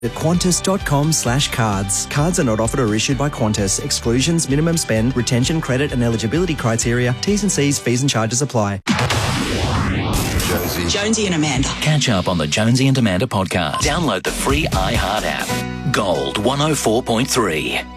at qantas.com/cards. Cards are not offered or issued by Qantas. Exclusions, minimum spend, retention, credit and eligibility criteria, T's and C's, fees and charges apply. Jonesy and Amanda. Catch up on the Jonesy and Amanda podcast. Download the free iHeart app. Gold 104.3.